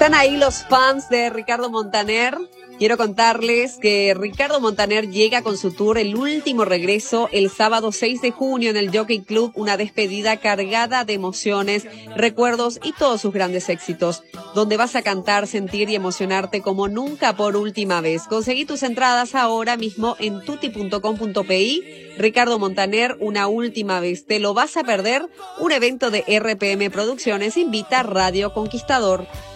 ¿Están ahí los fans de Ricardo Montaner? Quiero contarles que Ricardo Montaner llega con su tour El Último Regreso el sábado 6 de junio en el Jockey Club, una despedida cargada de emociones, recuerdos y todos sus grandes éxitos, donde vas a cantar, sentir y emocionarte como nunca por última vez. Conseguí tus entradas ahora mismo en tuti.com.pi. Ricardo Montaner, una última vez. ¿Te lo vas a perder? Un evento de RPM Producciones invita a Radio Conquistador.